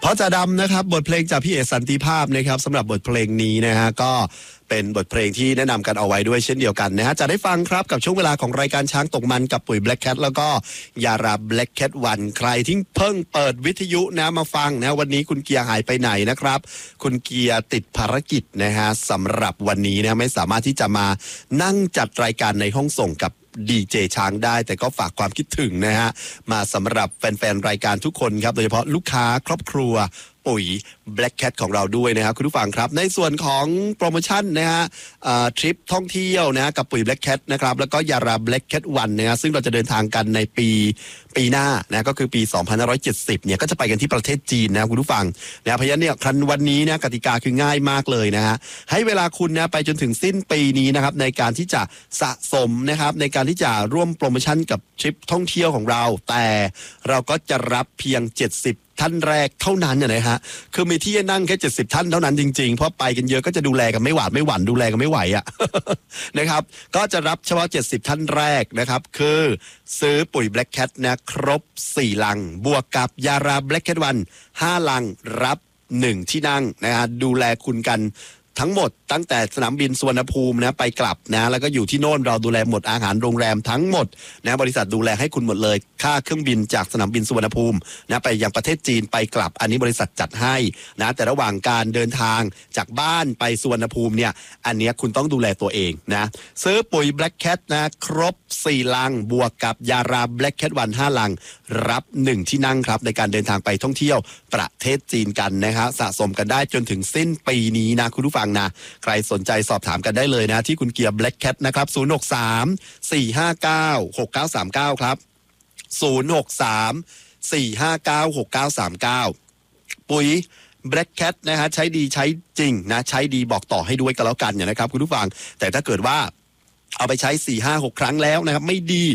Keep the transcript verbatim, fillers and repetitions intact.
เพราะจะดำนะครับบทเพลงจากพี่เอสันติภาพนะครับสำหรับบทเพลงนี้นะฮะก็เป็นบทเพลงที่แนะนำกันเอาไว้ด้วยเช่นเดียวกันนะฮะจะได้ฟังครับกับช่วงเวลาของรายการช้างตกมันกับปุ๋ย Black Cat แล้วก็ยารา Black Cat วันใครที่เพิ่งเปิดวิทยุนะมาฟังนะวันนี้คุณเกียร์หายไปไหนนะครับคุณเกียร์ติดภารกิจนะฮะสำหรับวันนี้นะไม่สามารถที่จะมานั่งจัดรายการในห้องส่งกับดีเจช้างได้แต่ก็ฝากความคิดถึงนะฮะมาสำหรับแฟนๆรายการทุกคนครับโดยเฉพาะลูกค้าครอบครัวปุ๋ย Black Cat ของเราด้วยนะครับคุณผู้ฟังครับในส่วนของโปรโมชั่นนะฮะทริปท่องเที่ยวนะกับปุ๋ย Black Cat นะครับแล้วก็ยารา Black Cat วันนะฮะซึ่งเราจะเดินทางกันในปีปีหน้านะก็คือปีสองพันห้าร้อยเจ็ดสิบเนี่ยก็จะไปกันที่ประเทศจีนนะคุณผู้ฟังนะเพราะฉะนั้นเนี่ยครั้นวันนี้นะกติกาคือง่ายมากเลยนะฮะให้เวลาคุณนะไปจนถึงสิ้นปีนี้นะครับในการที่จะสะสมนะครับในการที่จะร่วมโปรโมชั่นกับทริปท่องเที่ยวของเราแต่เราก็จะรับเพียงเจ็ดสิบท่านแรกเท่านั้นนะฮะคือมีที่นั่งแค่เจ็ดสิบท่านเท่านั้นจริงๆเพราะไปกันเยอะก็จะดูแลกันไม่หวาดไม่หวั่นดูแลกันไม่ไหวอ่ะ นะครับก็จะรับเฉพาะเจ็ดสิบท่านแรกนะครับคือซื้อปุ๋ย Black Cat นะครบสี่ลังบวกกับยารา Black Cat วันห้าลังรับหนึ่งที่นั่งนะฮะดูแลคุณกันทั้งหมดตั้งแต่สนามบินสุวรรณภูมินะไปกลับนะแล้วก็อยู่ที่โน่นเราดูแลหมดอาหารโรงแรมทั้งหมดนะบริษัทดูแลให้คุณหมดเลยค่าเครื่องบินจากสนามบินสุวรรณภูมินะไปยังประเทศจีนไปกลับอันนี้บริษัทจัดให้นะแต่ระหว่างการเดินทางจากบ้านไปสุวรรณภูมิเนี่ยอันนี้คุณต้องดูแลตัวเองนะซื้อปุ๋ย Black Cat นะครบสี่ลังบวกกับยารา Black Cat วันห้าลังรับหนึ่งที่นั่งครับในการเดินทางไปท่องเที่ยวประเทศจีนกันนะครับสะสมกันได้จนถึงสิ้นปีนี้นะคุณผู้ฟังนะใครสนใจสอบถามกันได้เลยนะที่คุณเกียร์ Black Cat นะครับศูนย์ หก สาม สี่ ห้า เก้า หก เก้า สาม เก้าครับศูนย์ หก สาม สี่ ห้า เก้า หก เก้า สาม เก้าปุ๋ย Black Cat นะฮะใช้ดีใช้จริงนะใช้ดีบอกต่อให้ด้วยกันแล้วกันนะครับคุณผู้ฟังแต่ถ้าเกิดว่าเอาไปใช้ สี่ ห้า หก ครั้งแล้วนะครับไม่ดี